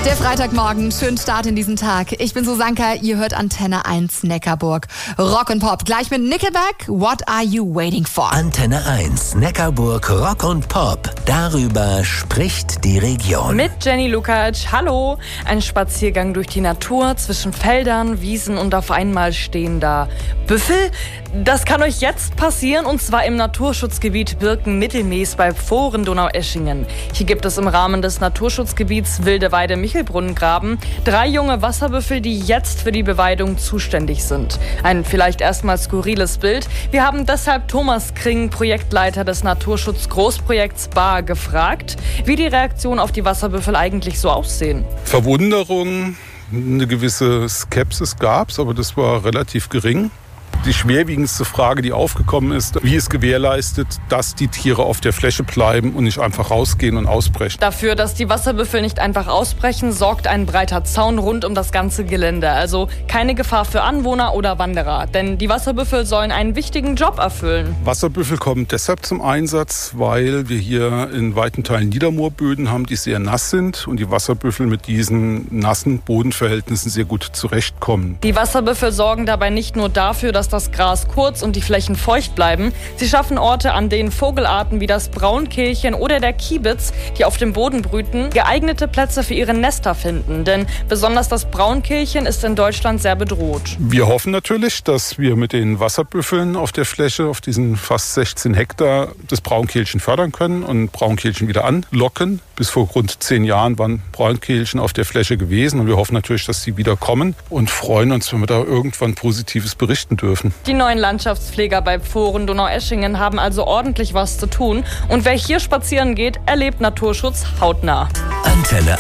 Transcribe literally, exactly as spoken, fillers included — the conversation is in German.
Der Freitagmorgen, schönen Start in diesen Tag. Ich bin Susanka, ihr hört Antenne eins Neckarburg. Rock und Pop, gleich mit Nickelback, What Are You Waiting For? Antenne eins Neckarburg Rock und Pop. Darüber spricht die Region. Mit Jenny Lukacs, hallo. Ein Spaziergang durch die Natur zwischen Feldern, Wiesen und auf einmal stehen da Büffel. Das kann euch jetzt passieren, und zwar im Naturschutzgebiet Birken-Mittelmees bei Pfohren-Donaueschingen. Hier gibt es im Rahmen des Naturschutzgebiets Wilde Weide Michelbrunnengraben drei junge Wasserbüffel, die jetzt für die Beweidung zuständig sind. Ein vielleicht erstmal skurriles Bild. Wir haben deshalb Thomas Kring, Projektleiter des Naturschutz-Großprojekts Baar, gefragt, wie die Reaktionen auf die Wasserbüffel eigentlich so aussehen. Verwunderung, eine gewisse Skepsis gab es, aber das war relativ gering. Die schwerwiegendste Frage, die aufgekommen ist, wie es gewährleistet, dass die Tiere auf der Fläche bleiben und nicht einfach rausgehen und ausbrechen. Dafür, dass die Wasserbüffel nicht einfach ausbrechen, sorgt ein breiter Zaun rund um das ganze Gelände. Also keine Gefahr für Anwohner oder Wanderer. Denn die Wasserbüffel sollen einen wichtigen Job erfüllen. Wasserbüffel kommen deshalb zum Einsatz, weil wir hier in weiten Teilen Niedermoorböden haben, die sehr nass sind und die Wasserbüffel mit diesen nassen Bodenverhältnissen sehr gut zurechtkommen. Die Wasserbüffel sorgen dabei nicht nur dafür, dass das Gras kurz und die Flächen feucht bleiben. Sie schaffen Orte, an denen Vogelarten wie das Braunkehlchen oder der Kiebitz, die auf dem Boden brüten, geeignete Plätze für ihre Nester finden. Denn besonders das Braunkehlchen ist in Deutschland sehr bedroht. Wir hoffen natürlich, dass wir mit den Wasserbüffeln auf der Fläche, auf diesen fast sechzehn Hektar, das Braunkehlchen fördern können und Braunkehlchen wieder anlocken. Bis vor rund zehn Jahren waren Braunkehlchen auf der Fläche gewesen, und wir hoffen natürlich, dass sie wieder kommen, und freuen uns, wenn wir da irgendwann Positives berichten dürfen. Die neuen Landschaftspfleger bei Pfohren-Donaueschingen haben also ordentlich was zu tun. Und wer hier spazieren geht, erlebt Naturschutz hautnah. Antenne